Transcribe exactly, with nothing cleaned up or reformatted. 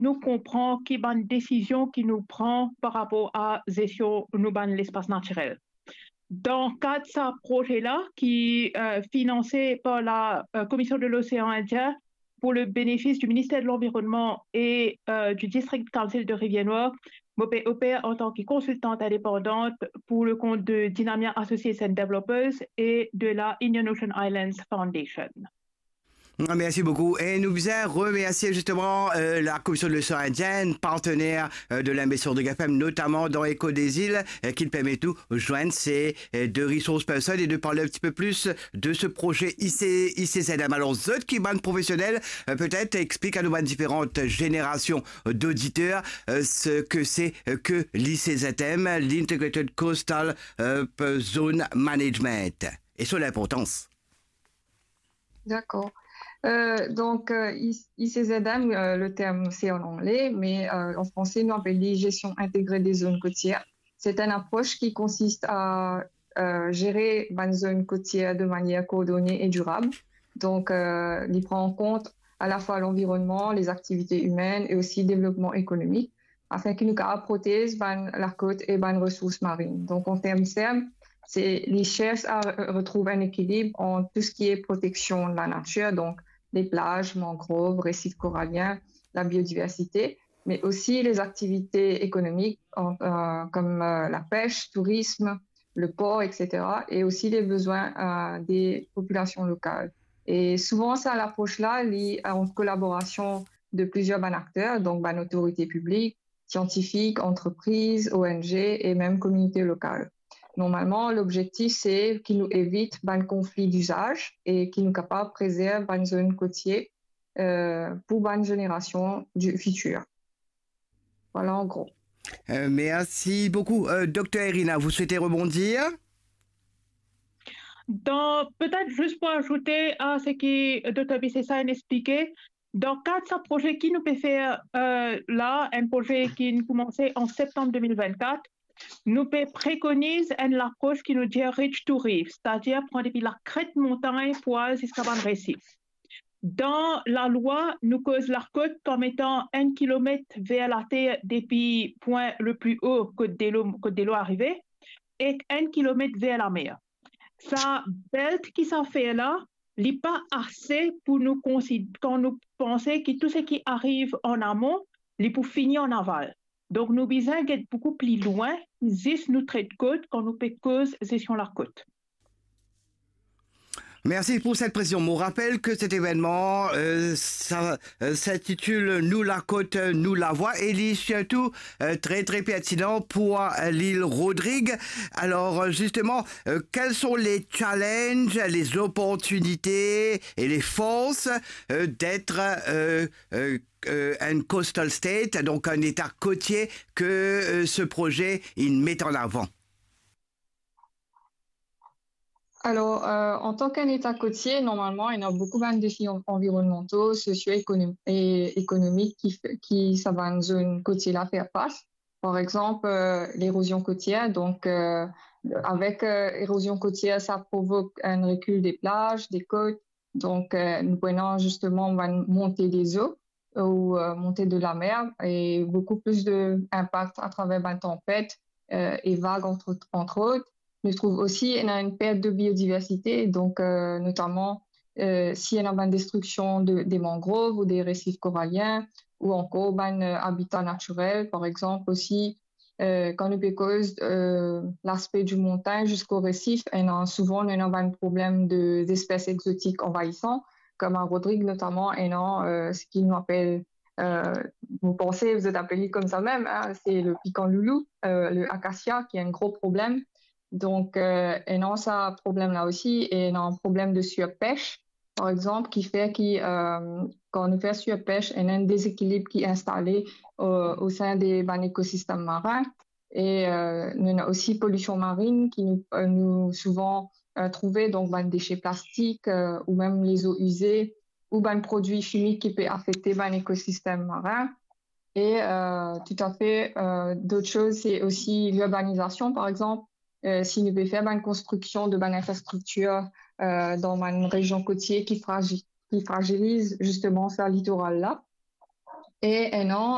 nous comprenons qui est une décision qui nous prend par rapport à la gestion de l'espace naturel. Dans le cadre de ce projet-là, qui est euh, financé par la euh, Commission de l'océan Indien pour le bénéfice du ministère de l'Environnement et euh, du District Council de Rivière-Noire, je opère en tant que consultante indépendante pour le compte de Dynamia Associates and Developers et de la Indian Ocean Islands Foundation. Merci beaucoup. Et nous voulons remercier justement euh, la Commission de l'océan Indien, partenaire euh, de l'investisseur de GAFAM, notamment dans Éco des îles, euh, qui permet de joindre ces euh, deux ressources personnes et de parler un petit peu plus de ce projet I C Z M. Alors, ceux qui sont professionnels, euh, peut-être expliquent à nos différentes générations d'auditeurs euh, ce que c'est euh, que l'I C Z M, l'Integrated Coastal euh, Zone Management, et sur l'importance. D'accord. Euh, donc, euh, I C Z M, euh, le terme c'est en anglais, mais euh, en français, nous appelons gestion intégrée des zones côtières. C'est une approche qui consiste à euh, gérer une zone côtière de manière coordonnée et durable. Donc, euh, il prend en compte à la fois l'environnement, les activités humaines et aussi le développement économique, afin qu'il nous protège la côte et les ressources marines. Donc, en termes termes, c'est les cherchent à retrouver un équilibre entre tout ce qui est protection de la nature, donc les plages, mangroves, récifs coralliens, la biodiversité, mais aussi les activités économiques euh, comme euh, la pêche, tourisme, le port, et cetera, et aussi les besoins euh, des populations locales. Et souvent, c'est à l'approche-là, en collaboration de plusieurs acteurs, donc ban autorités publiques, scientifiques, entreprises, O N G et même communautés locales. Normalement, l'objectif, c'est qu'il nous évite un conflit d'usage et qu'il nous capable de préserver une zone côtière euh, pour une génération du futur. Voilà en gros. Euh, merci beaucoup. Euh, Docteur Irina, vous souhaitez rebondir? Peut-être juste pour ajouter à ce que Docteur Bissessa a expliqué, dans le cadre de ce projet qui nous peut faire euh, là, un projet qui a commencé en septembre deux mille vingt-quatre, nous préconisons une approche qui nous dit reach to reef, c'est-à-dire prendre depuis la crête montagne pour aller jusqu'à un récif. Dans la loi, nous cause la côte comme étant un kilomètre vers la terre depuis le point le plus haut que de l'eau arrivée et un kilomètre vers la mer. Sa belt qui s'en fait là, n'est pas assez pour nous quand nous pensons que tout ce qui arrive en amont, est pour finir en aval. Donc, nous besoin d'être beaucoup plus loin, juste nous traite côte quand nous peut cause gestion la côte. Merci pour cette précision. On rappelle que cet événement euh, ça, euh, s'intitule Nous la côte, nous la voix et il est surtout euh, très très pertinent pour euh, l'île Rodrigue. Alors justement, euh, quels sont les challenges, les opportunités et les forces euh, d'être euh, euh, euh, un coastal state, donc un état côtier que euh, ce projet il met en avant? Alors, euh, en tant qu'un État côtier, normalement, il y a beaucoup de défis environnementaux, socio-économiques et économiques qui, qui ça va une zone côtière faire face. Par exemple, euh, l'érosion côtière. Donc, euh, avec euh, l'érosion côtière, ça provoque un recul des plages, des côtes. Donc, euh, nous prenons justement une montée des eaux ou euh, montée de la mer et beaucoup plus d'impact à travers une tempête euh, et vagues, entre, entre autres. Je trouve aussi qu'il y a une perte de biodiversité, donc euh, notamment euh, s'il y a une destruction de, des mangroves ou des récifs coralliens ou encore un euh, habitat naturel, par exemple aussi euh, quand on cause euh, l'aspect du montagne jusqu'au récif, et non, souvent on a un problème de, d'espèces exotiques envahissantes, comme à Rodrigue notamment, et non euh, ce qu'ils nous appellent, euh, vous pensez, vous êtes appelé comme ça même, hein, c'est le piquant loulou, euh, le acacia qui est un gros problème. Donc, euh, et non, ça a un problème là aussi, et non, un problème de surpêche, par exemple, qui fait que euh, quand on fait surpêche, il y a un déséquilibre qui est installé euh, au sein des ben, écosystèmes marins. Et euh, il y a aussi pollution marine qui nous, euh, nous souvent euh, trouver donc ben, déchets plastiques euh, ou même les eaux usées ou ben, produits chimiques qui peuvent affecter ben, l'écosystème marin. Et euh, tout à fait, euh, d'autres choses, c'est aussi l'urbanisation, par exemple. Euh, si nous pouvons faire une construction de bonne infrastructure euh, dans une région côtière qui, fragile, qui fragilise justement ce littoral-là. Et, et non,